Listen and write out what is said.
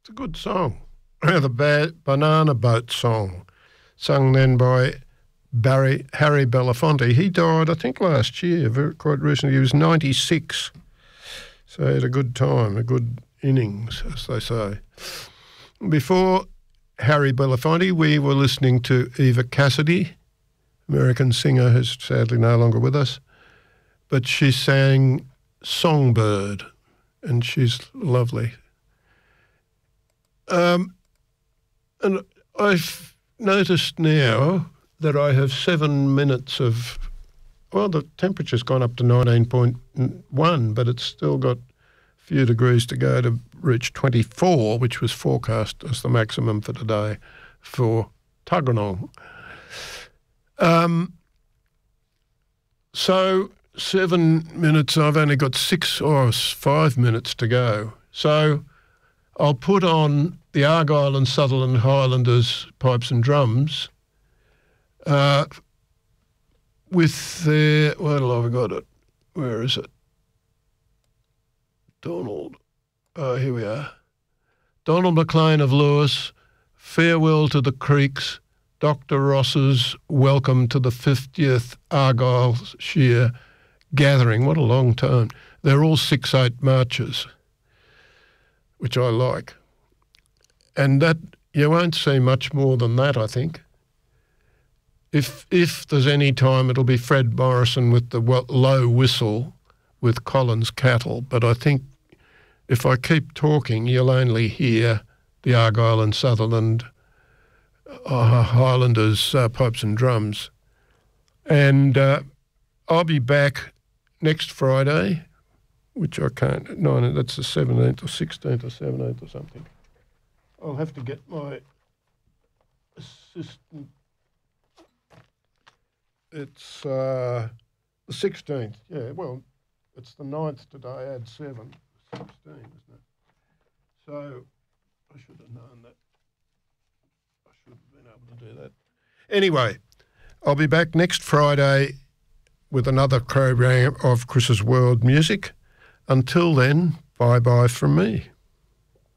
It's a good song. The Banana Boat Song, sung then by Harry Belafonte. He died, I think, last year, quite recently. He was 96. So he had a good time, a good innings, as they say. Before Harry Belafonte, we were listening to Eva Cassidy, American singer who's sadly no longer with us. But she sang Songbird, and she's lovely. And I've noticed now that I have 7 minutes of, well, the temperature's gone up to 19.1, but it's still got a few degrees to go to reach 24, which was forecast as the maximum for today for Tuggeranong. So 7 minutes, I've only got 6 or 5 minutes to go. So I'll put on the Argyll and Sutherland Highlanders pipes and drums with their, well, I've got it. Where is it? Donald. Oh, here we are. Donald McLean of Lewis, Farewell to the Creeks, Dr. Ross's Welcome to the 50th Argyll Shear Gathering. What a long time. They're all 6/8 marches, which I like. And that, you won't see much more than that, I think. If there's any time, it'll be Fred Morrison with the low whistle with Collins Cattle. But I think if I keep talking, you'll only hear the Argyll and Sutherland Highlanders pipes and drums. And I'll be back next Friday, which I can't, no, that's the 17th or 16th or 17th or something. I'll have to get my assistant. It's the 16th, yeah, well, it's the 9th today, add 7, 16, isn't it? So I should have known that. I should have been able to do that. Anyway, I'll be back next Friday with another program of Chris's World Music. Until then, bye-bye from me.